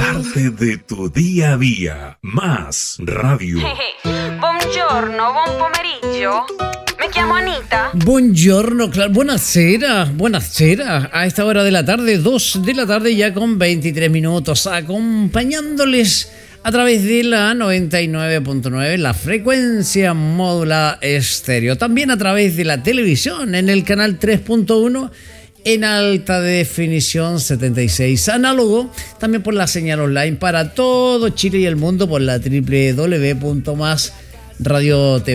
parte de tu día a día. Más radio. Buongiorno, buon pomeriggio. Me llamo Anita. Buongiorno, claro. Buonasera. A esta hora de la tarde, 2 de la tarde ya con 23 minutos, acompañándoles a través de la 99.9, la frecuencia módula estéreo. También a través de la televisión en el canal 3.1 en alta definición 76 análogo. También por la señal online para todo Chile y el mundo por la www.masradiotv.cl.